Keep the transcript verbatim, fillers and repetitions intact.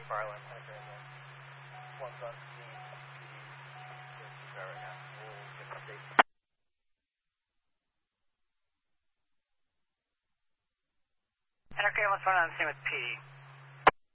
McFarland, Pentagram one. One's on scene. P D right now. We'll get the state. Pentagram, what's going on scene with P D?